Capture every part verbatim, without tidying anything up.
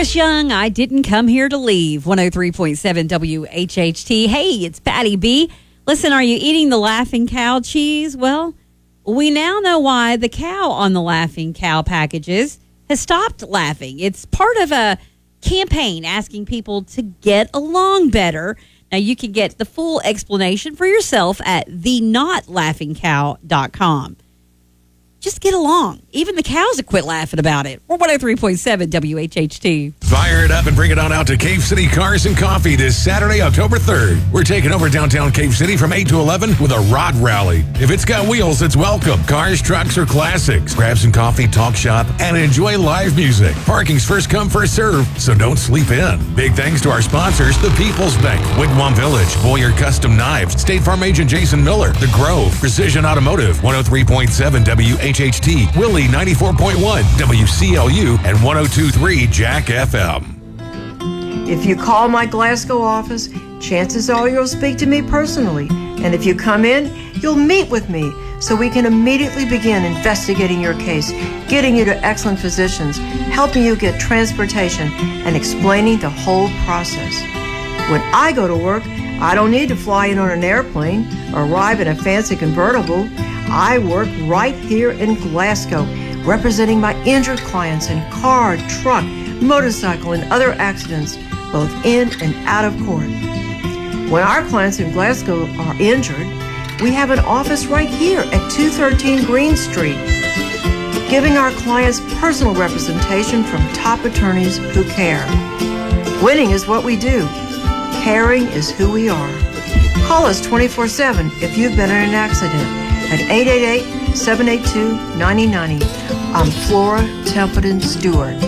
Cash Young, I didn't come here to leave. one oh three point seven W H H T. Hey, it's Patty B. Listen, are you eating the Laughing Cow cheese? Well, we now know why the cow on the Laughing Cow packages has stopped laughing. It's part of a campaign asking people to get along better. Now, you can get the full explanation for yourself at the not laughing cow dot com. Just get along. Even the cows have quit laughing about it. We're one oh three point seven W H H T. Fire it up and bring it on out to Cave City Cars and Coffee this Saturday, October third. We're taking over downtown Cave City from eight to eleven with a rod rally. If it's got wheels, it's welcome. Cars, trucks, or classics. Grab some coffee, talk shop, and enjoy live music. Parking's first come, first serve, so don't sleep in. Big thanks to our sponsors, the People's Bank, Wigwam Village, Boyer Custom Knives, State Farm Agent Jason Miller, The Grove, Precision Automotive, one oh three point seven W H H T, Willie ninety-four point one, W C L U, and one oh two point three Jack F M. If you call my Glasgow office, chances are you'll speak to me personally. And if you come in, you'll meet with me so we can immediately begin investigating your case, getting you to excellent physicians, helping you get transportation, and explaining the whole process. When I go to work, I don't need to fly in on an airplane or arrive in a fancy convertible. I work right here in Glasgow, representing my injured clients in car, truck, motorcycle, and other accidents, both in and out of court. When our clients in Glasgow are injured, we have an office right here at two thirteen Green Street, giving our clients personal representation from top attorneys who care. Winning is what we do. Caring is who we are. Call us twenty-four seven if you've been in an accident at eight eight eight, seven eight two, nine oh nine oh. I'm Flora Templeton Stewart.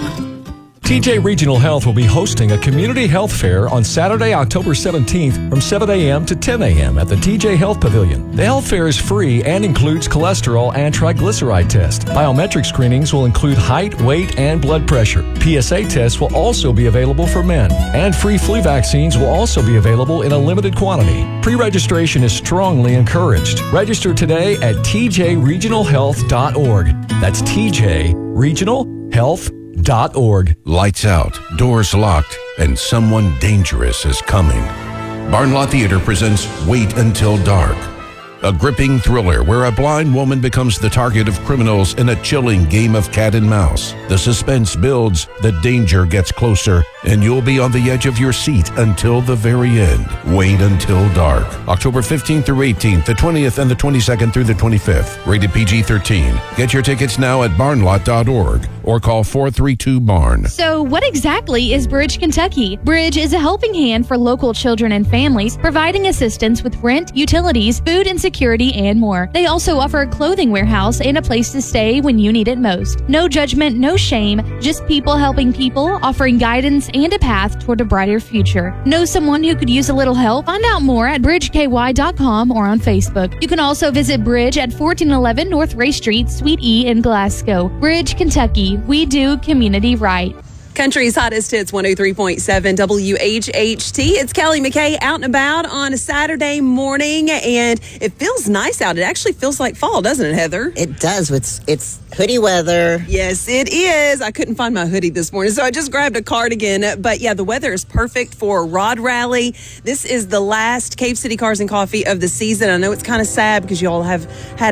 T J Regional Health will be hosting a community health fair on Saturday, October seventeenth from seven a.m. to ten a.m. at the T J Health Pavilion. The health fair is free and includes cholesterol and triglyceride tests. Biometric screenings will include height, weight, and blood pressure. P S A tests will also be available for men. And free flu vaccines will also be available in a limited quantity. Pre-registration is strongly encouraged. Register today at T J regional health dot org. That's T J regional health dot org. Lights out, doors locked, and someone dangerous is coming. Barn Lot Theater presents Wait Until Dark, a gripping thriller where a blind woman becomes the target of criminals in a chilling game of cat and mouse. The suspense builds, the danger gets closer, and you'll be on the edge of your seat until the very end. Wait Until Dark. October fifteenth through eighteenth, the twentieth and the twenty-second through the twenty-fifth. Rated P G thirteen. Get your tickets now at barn lot dot org or call four three two barn. So what exactly is Bridge Kentucky? Bridge is a helping hand for local children and families, providing assistance with rent, utilities, food and security, and more. They also offer a clothing warehouse and a place to stay when you need it most. No judgment, no shame, just people helping people, offering guidance and a path toward a brighter future. Know someone who could use a little help? Find out more at bridge k y dot com or on Facebook. You can also visit Bridge at fourteen eleven North Ray Street, Suite E in Glasgow. Bridge, Kentucky. We do community right. Country's hottest hits, one oh three point seven W H H T. It's Kelly McKay out and about on a Saturday morning, and it feels nice out. It actually feels like fall, doesn't it, Heather? It does. It's, it's hoodie weather. Yes, it is. I couldn't find my hoodie this morning, so I just grabbed a cardigan. But yeah, the weather is perfect for a rod rally. This is the last Cave City Cars and Coffee of the season. I know it's kind of sad because you all have had